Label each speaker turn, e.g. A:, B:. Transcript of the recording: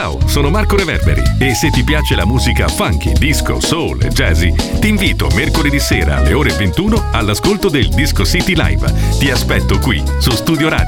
A: Ciao, sono Marco Reverberi e se ti piace la musica funky, disco, soul e jazzy, ti invito mercoledì sera alle ore 21 all'ascolto del Disco City Live. Ti aspetto qui su Studio Radio.